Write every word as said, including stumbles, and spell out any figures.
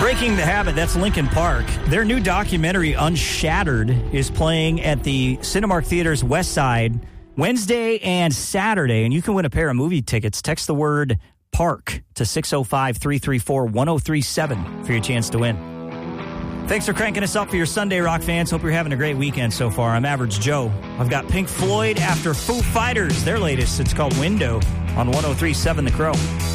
Breaking the Habit, that's Linkin Park. Their new documentary, Unshattered, is playing at the Cinemark Theaters West Side Wednesday and Saturday, and you can win a pair of movie tickets. Text the word PARK to six oh five, three three four, one oh three seven for your chance to win. Thanks for cranking us up for your Sunday Rock fans. Hope you're having a great weekend so far. I'm Average Joe. I've got Pink Floyd after Foo Fighters, their latest. It's called Window on one oh three seven The Crow.